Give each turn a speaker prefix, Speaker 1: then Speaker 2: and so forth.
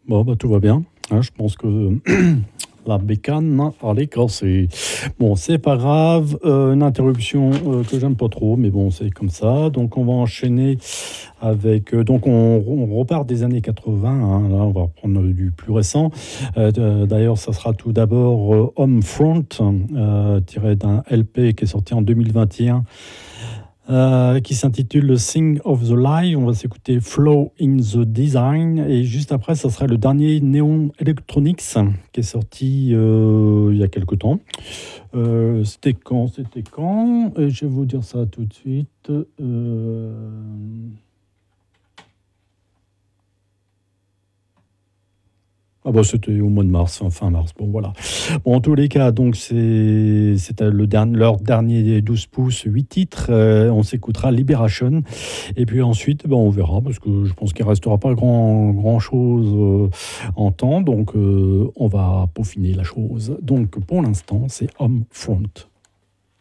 Speaker 1: Bon, bah, tout va bien. Hein, je pense que la bécane, elle est cassée. Bon, c'est pas grave. Une interruption que j'aime pas trop, mais bon, c'est comme ça. Donc, on va enchaîner avec. Donc, on repart des années 80. Hein. Là, on va prendre du plus récent. D'ailleurs, ça sera tout d'abord Homefront, tiré d'un LP qui est sorti en 2021. Qui s'intitule Sing of the Lie. On va s'écouter Flow in the Design. Et juste après, ça sera le dernier Neon Electronics qui est sorti il y a quelque temps. C'était quand? Je vais vous dire ça tout de suite. Ah bah c'était au mois de mars, fin mars. Bon voilà. Bon, en tous les cas, donc c'était leur dernier 12 pouces, 8 titres. On s'écoutera Liberation. Et puis ensuite, ben, on verra, parce que je pense qu'il ne restera pas grand chose en temps. Donc on va peaufiner la chose. Donc pour l'instant, c'est Homefront.